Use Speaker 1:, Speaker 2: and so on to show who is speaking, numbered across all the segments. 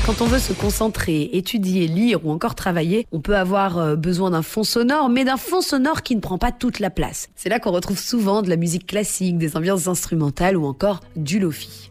Speaker 1: Quand on veut se concentrer, étudier, lire ou encore travailler, on peut avoir besoin d'un fond sonore, mais d'un fond sonore qui ne prend pas toute la place. C'est là qu'on retrouve souvent de la musique classique, des ambiances instrumentales ou encore du lo-fi.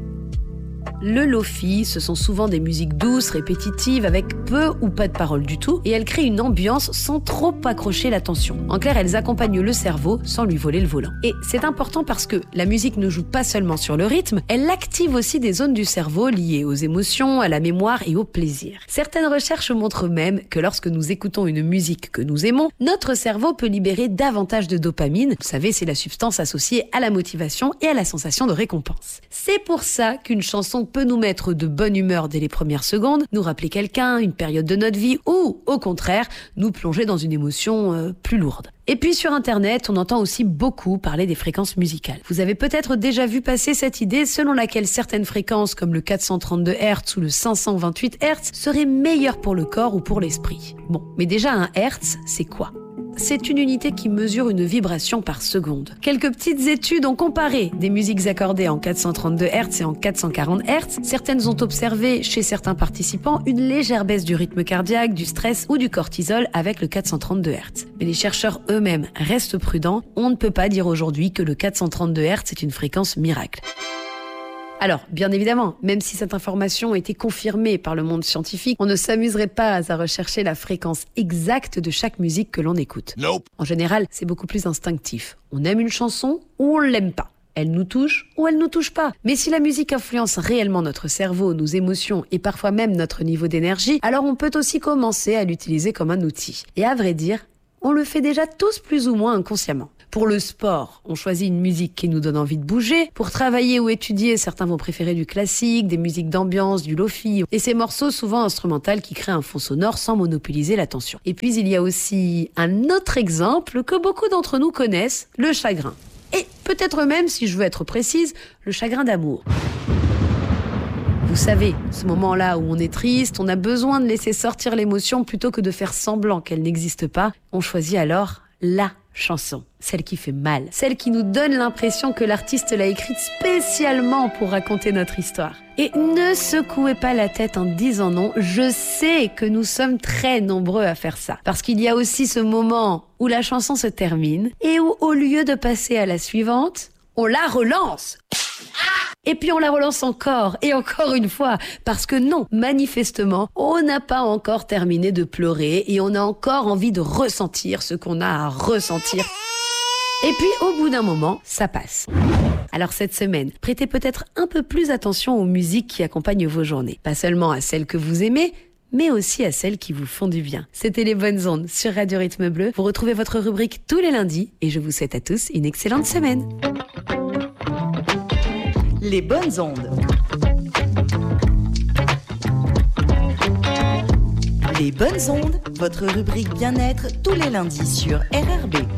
Speaker 1: Le lo-fi, ce sont souvent des musiques douces, répétitives, avec peu ou pas de paroles du tout, et elles créent une ambiance sans trop accrocher l'attention. En clair, elles accompagnent le cerveau sans lui voler le volant. Et c'est important parce que la musique ne joue pas seulement sur le rythme, elle active aussi des zones du cerveau liées aux émotions, à la mémoire et au plaisir. Certaines recherches montrent même que lorsque nous écoutons une musique que nous aimons, notre cerveau peut libérer davantage de dopamine. Vous savez, c'est la substance associée à la motivation et à la sensation de récompense. C'est pour ça qu'une chanson peut nous mettre de bonne humeur dès les premières secondes, nous rappeler quelqu'un, une période de notre vie ou, au contraire, nous plonger dans une émotion plus lourde. Et puis sur Internet, on entend aussi beaucoup parler des fréquences musicales. Vous avez peut-être déjà vu passer cette idée selon laquelle certaines fréquences comme le 432 Hz ou le 528 Hz seraient meilleures pour le corps ou pour l'esprit. Bon, mais déjà un Hertz, c'est quoi ? C'est une unité qui mesure une vibration par seconde. Quelques petites études ont comparé des musiques accordées en 432 Hz et en 440 Hz. Certaines ont observé chez certains participants une légère baisse du rythme cardiaque, du stress ou du cortisol avec le 432 Hz. Mais les chercheurs eux-mêmes restent prudents. On ne peut pas dire aujourd'hui que le 432 Hz est une fréquence miracle. Alors, bien évidemment, même si cette information a été confirmée par le monde scientifique, on ne s'amuserait pas à rechercher la fréquence exacte de chaque musique que l'on écoute.
Speaker 2: Nope.
Speaker 1: En général, c'est beaucoup plus instinctif. On aime une chanson ou on l'aime pas. Elle nous touche ou elle nous touche pas. Mais si la musique influence réellement notre cerveau, nos émotions et parfois même notre niveau d'énergie, alors on peut aussi commencer à l'utiliser comme un outil. Et à vrai dire, on le fait déjà tous plus ou moins inconsciemment. Pour le sport, on choisit une musique qui nous donne envie de bouger. Pour travailler ou étudier, certains vont préférer du classique, des musiques d'ambiance, du lo-fi. Et ces morceaux souvent instrumentaux qui créent un fond sonore sans monopoliser l'attention. Et puis il y a aussi un autre exemple que beaucoup d'entre nous connaissent, le chagrin. Et peut-être même, si je veux être précise, le chagrin d'amour. Vous savez, ce moment-là où on est triste, on a besoin de laisser sortir l'émotion plutôt que de faire semblant qu'elle n'existe pas. On choisit alors la chanson, celle qui fait mal, celle qui nous donne l'impression que l'artiste l'a écrite spécialement pour raconter notre histoire. Et ne secouez pas la tête en disant non, je sais que nous sommes très nombreux à faire ça. Parce qu'il y a aussi ce moment où la chanson se termine et où au lieu de passer à la suivante, on la relance. Et puis on la relance encore et encore une fois, parce que non, manifestement, on n'a pas encore terminé de pleurer et on a encore envie de ressentir ce qu'on a à ressentir. Et puis au bout d'un moment, ça passe. Alors cette semaine, prêtez peut-être un peu plus attention aux musiques qui accompagnent vos journées. Pas seulement à celles que vous aimez, mais aussi à celles qui vous font du bien. C'était Les Bonnes Ondes sur Radio Rythme Bleu. Vous retrouvez votre rubrique tous les lundis et je vous souhaite à tous une excellente semaine.
Speaker 3: Les Bonnes Ondes. Les Bonnes Ondes, votre rubrique bien-être tous les lundis sur RRB.